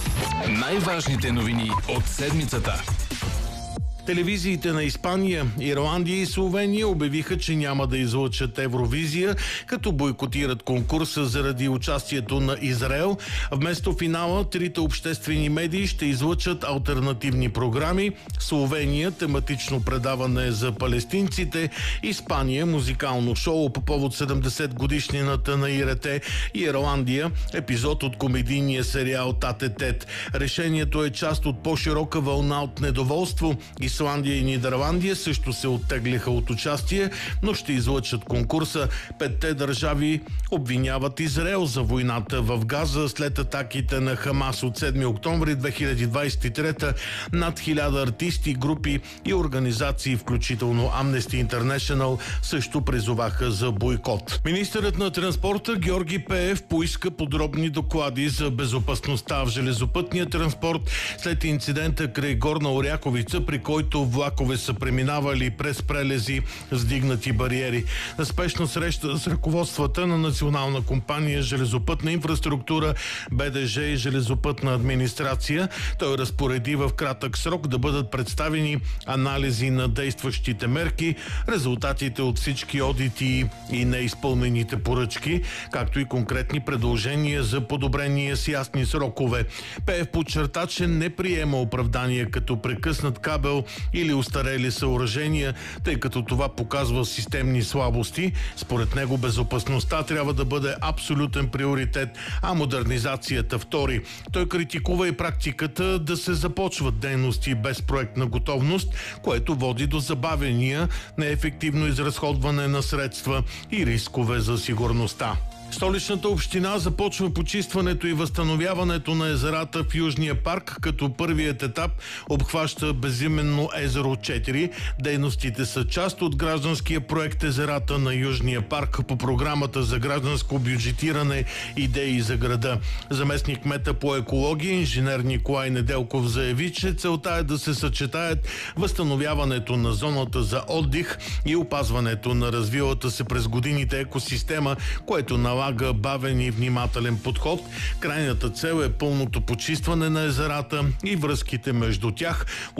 Най-важните новини от седмицата. Телевизиите на Испания, Ирландия и Словения обявиха, че няма да излъчат Евровизия, като бойкотират конкурса заради участието на Израел. Вместо финала, трите обществени медии ще излъчат алтернативни програми. Словения – тематично предаване за палестинците. Испания – музикално шоу по повод 70 годишнината на ИРТ. И Ирландия – епизод от комедийния сериал Тате Тет. Решението е част от по-широка вълна от недоволство. Исландия и Нидерландия също се оттеглиха от участие, но ще излъчат конкурса. Петте държави обвиняват Израел за войната в Газа след атаките на Хамас от 7 октомври 2023. Над 1000 артисти, групи и организации, включително Amnesty International, също призоваха за бойкот. Министърът на транспорта Георги Пеев поиска подробни доклади за безопасността в железопътния транспорт след инцидента край Горна Оряховица, при който влакове са преминавали през прелези с дигнати бариери. На спешна среща с ръководствата на Национална компания железопътна инфраструктура, БДЖ и железопътна администрация, той разпореди в кратък срок да бъдат представени анализи на действащите мерки, резултатите от всички одити и неизпълнените поръчки, както и конкретни предложения за подобрение с ясни срокове. Пеев подчерта, че не приема оправдания като прекъснат кабел или устарели съоръжения, тъй като това показва системни слабости. Според него безопасността трябва да бъде абсолютен приоритет, а модернизацията втори. Той критикува и практиката да се започват дейности без проектна готовност, което води до забавения, неефективно изразходване на средства и рискове за сигурността. Столичната община започва почистването и възстановяването на езерата в Южния парк, като първият етап обхваща безименно езеро 4. Дейностите са част от гражданския проект Езерата на Южния парк по програмата за гражданско бюджетиране идеи за града. Заместник-кмета по екология инженер Николай Неделков заяви, че целта е да се съчетаят възстановяването на зоната за отдих и опазването на развилата се през годините екосистема, което налага бавен и внимателен подход. Крайната цел е пълното почистване на езерата и връзките между тях.